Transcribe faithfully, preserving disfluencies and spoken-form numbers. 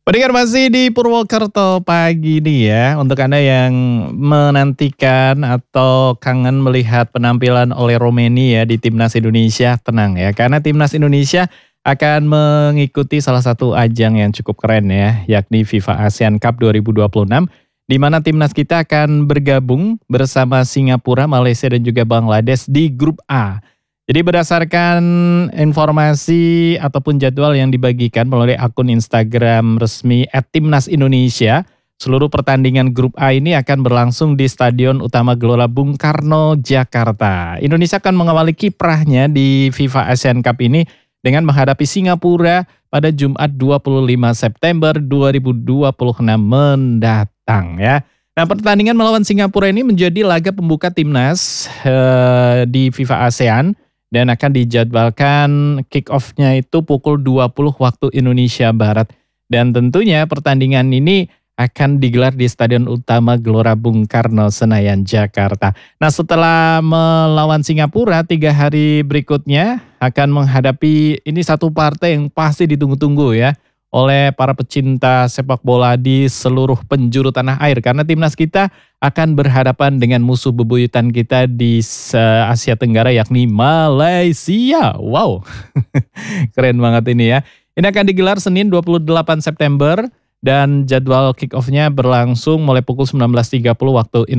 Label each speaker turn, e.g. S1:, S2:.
S1: Pendengar masih di Purwokerto pagi nih ya, untuk Anda yang menantikan atau kangen melihat penampilan oleh Romeni ya di Timnas Indonesia, tenang ya, karena Timnas Indonesia akan mengikuti salah satu ajang yang cukup keren ya, yakni FIFA ASEAN Cup dua ribu dua puluh enam, di mana Timnas kita akan bergabung bersama Singapura, Malaysia dan juga Bangladesh di grup A. Jadi berdasarkan informasi ataupun jadwal yang dibagikan melalui akun Instagram resmi et timnas indonesia, seluruh pertandingan grup A ini akan berlangsung di Stadion Utama Gelora Bung Karno, Jakarta. Indonesia akan mengawali kiprahnya di FIFA ASEAN Cup ini dengan menghadapi Singapura pada Jumat dua puluh lima September dua ribu dua puluh enam mendatang ya. Nah, pertandingan melawan Singapura ini menjadi laga pembuka timnas eh, di FIFA ASEAN dan akan dijadwalkan kick off-nya itu pukul dua puluh waktu Indonesia Barat. Dan tentunya pertandingan ini akan digelar di Stadion Utama Gelora Bung Karno, Senayan, Jakarta. Nah, setelah melawan Singapura, tiga hari berikutnya akan menghadapi ini satu partai yang pasti ditunggu-tunggu ya oleh para pecinta sepak bola di seluruh penjuru tanah air. Karena timnas kita akan berhadapan dengan musuh bebuyutan kita di Asia Tenggara yakni Malaysia. Wow, keren banget ini ya. Ini akan digelar Senin dua puluh delapan September dan jadwal kick off-nya berlangsung mulai pukul sembilan belas tiga puluh waktu Indonesia